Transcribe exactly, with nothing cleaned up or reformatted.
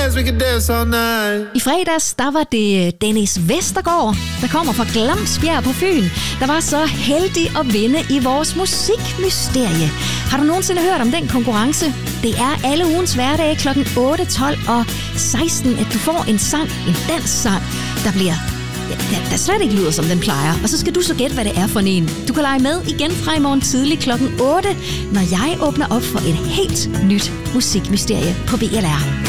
dance, we can dance all night. I fredags, der var det Dennis Vestergaard, der kommer fra Glamsbjerg på Fyn, der var så heldig at vinde i vores musikmysterie. Har du nogensinde hørt om den konkurrence? Det er alle ugens hverdage klokken otte, tolv og seksten, at du får en sang, en danssang, der bliver... Ja, der slet ikke lyder, som den plejer. Og så skal du så gætte, hvad det er for en. Du kan lege med igen fra i morgen tidlig klokken otte, når jeg åbner op for et helt nyt musikmysterie på B L R.